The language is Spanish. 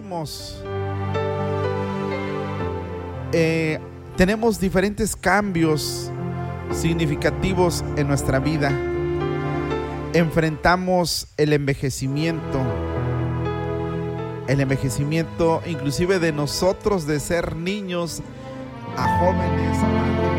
crecimos, tenemos diferentes cambios significativos en nuestra vida. Enfrentamos el envejecimiento inclusive de nosotros, de ser niños a jóvenes,